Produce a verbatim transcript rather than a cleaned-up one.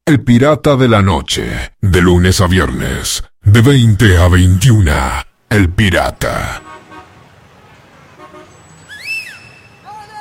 El Pirata de la Noche, de lunes a viernes, de veinte a veintiuna. El Pirata.